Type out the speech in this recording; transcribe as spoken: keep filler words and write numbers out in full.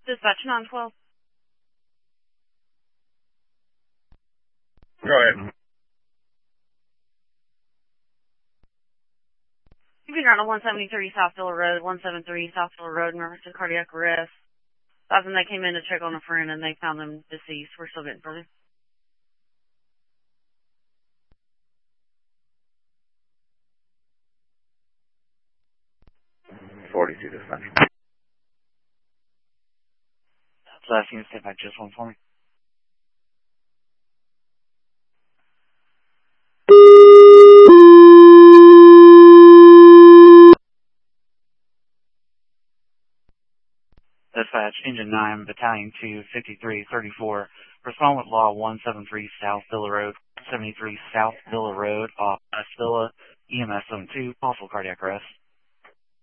Dispatch nine twelve. Go ahead. You can run on one seventy-three South Villa Road, one seventy-three South Villa Road in reference to cardiac arrest. That's when they came in to check on a friend and they found them deceased. We're still getting further. forty-two dispatch. Last unit, step back just one for me. Dispatch, Engine nine, Battalion two, fifty-three thirty-four. Respond with Law one seventy-three South Villa Road, seventy-three South Villa Road, off West Villa, E M S zone two, possible cardiac arrest.